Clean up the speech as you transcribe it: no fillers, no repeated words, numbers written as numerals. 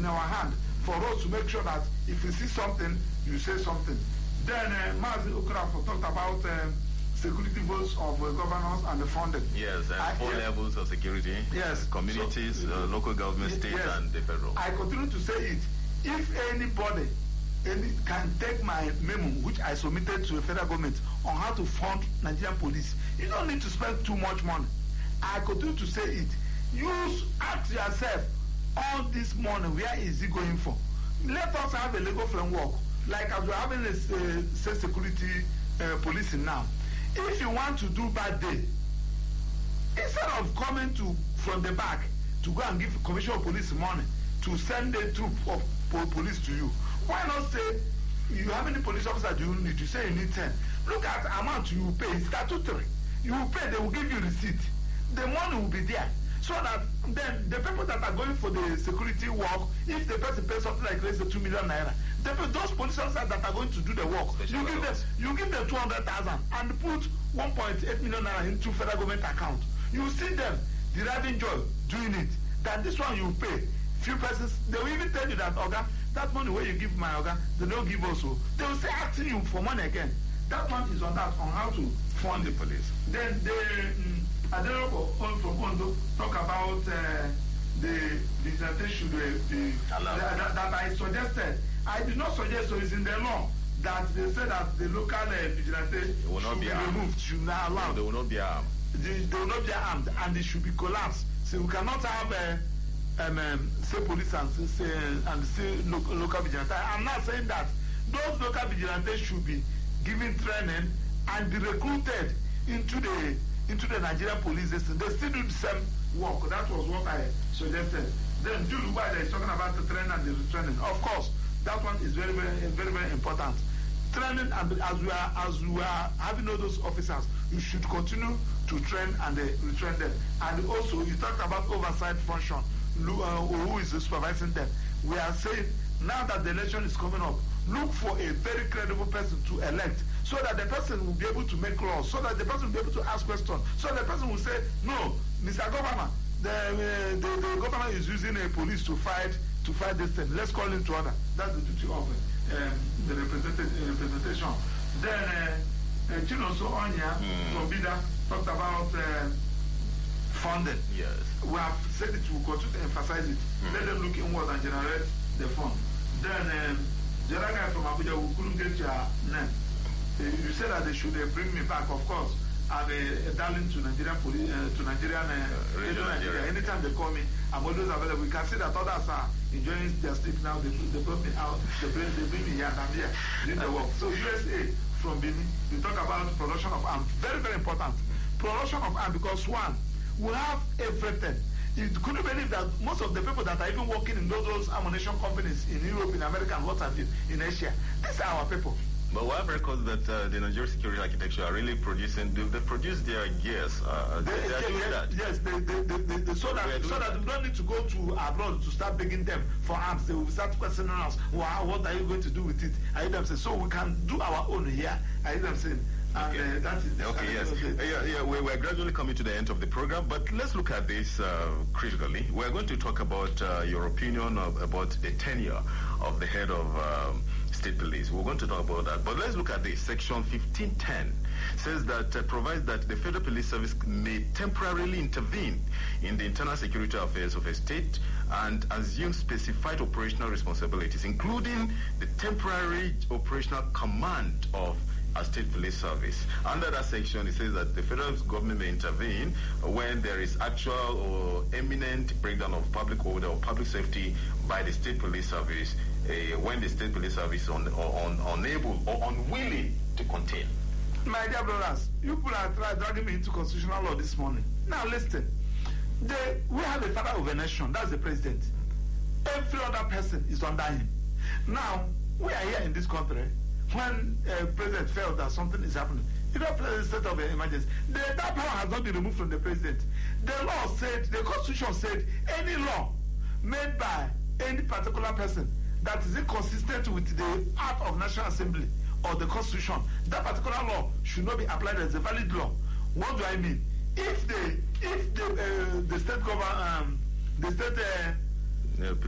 our hand for us to make sure that if you see something, you say something. Then Mazi Okorafo talked about security votes of governors and the funding. Yes, and four levels of security. Yes. Communities, local government, state, and the federal. I continue to say it. If anybody can take my memo, which I submitted to the federal government on how to fund Nigerian police, you don't need to spend too much money. I continue to say it. Ask yourself, all this money, where is it going for? Let us have a legal framework, like as we're having a state security policing now. If you want to do bad day, instead of coming from the back to go and give commissioner of police money to send a troop of police to you, why not say, how many police officers do you need? You say you need 10. Look at the amount you pay. It's statutory. You will pay, they will give you receipt. The money will be there. So that then the people that are going for the security work, if the person pays something like let's say 2 million naira, those police officers that are going to do the work, you give them 200,000 and put 1.8 million naira into federal government account. You see them deriving joy doing it. That this one you pay. Few persons, they will even tell you that, Oga, that money where you give my Oga, they don't give also. They will say asking you for money again. That one is on how to fund the police. Then Adeloko from Ondo talk about the vigilante should be that I suggested. I did not suggest, so it's in the law that they say that the local vigilante should be removed, should not allow. They will not be armed. They will not be armed, and they should be collapsed. So we cannot have say police and say local vigilante. I'm not saying that those local vigilantes should be given training and be recruited into the Nigerian police system. They still do the same work. That was what I suggested. Then Juluba is talking about the training and the retraining. Of course, that one is very, very, very, very important. Training, and as we are having all those officers, you should continue to train and retrain them. And also, you talked about oversight function. Who is supervising them? We are saying now that the election is coming up, look for a very credible person to elect, so that the person will be able to make laws, so that the person will be able to ask questions, so the person will say, no, Mr. Governor, the governor is using a police to fight this thing. Let's call him to order. That's the duty of the representation. Then Chinoso Onya from Bida talked about funding. Yes. We have said it, we continue to emphasize it. Let them look inward and generate the fund. Then the other guy from Abuja who couldn't get your name. You said that they should bring me back, of course. I'm a darling to Nigerian police, to Nigerian radio Nigeria. Anytime they call me, I'm always available. We can see that others are enjoying their sleep now. They brought me out. They bring me here and I'm here doing the work. So USA from Benin, you talk about production of arms. Very, very important. Production of arms, because one, we have everything. You couldn't believe that most of the people that are even working in those ammunition companies in Europe, in America, and what have you, in Asia, these are our people. But we have records that the Nigerian security architecture are really producing. They produce their gears. They are doing that. Yes, so that we don't need to go to abroad to start begging them for arms. They will start questioning us. Wow, what are you going to do with it? I hear them say, so we can do our own here. I hear them saying. And that is okay, yes. We're gradually coming to the end of the program, but let's look at this critically. We're going to talk about your opinion about the tenure of the head of state police. We're going to talk about that, but let's look at this. Section 1510 says that provides that the Federal Police Service may temporarily intervene in the internal security affairs of a state and assume specified operational responsibilities, including the temporary operational command of a state police service. Under that section, it says that the federal government may intervene when there is actual or imminent breakdown of public order or public safety by the state police service, when the state police service is unable or unwilling to contain. My dear brothers, you people are dragging me into constitutional law this morning. Now listen, we have a father of a nation, that's the president. Every other person is under him. Now, we are here in this country. When president felt that something is happening, you don't play the state of emergency. That power has not been removed from the president. The law said, the constitution said, any law made by any particular person that is inconsistent with the act of National Assembly or the constitution, that particular law should not be applied as a valid law. What do I mean? If the state government,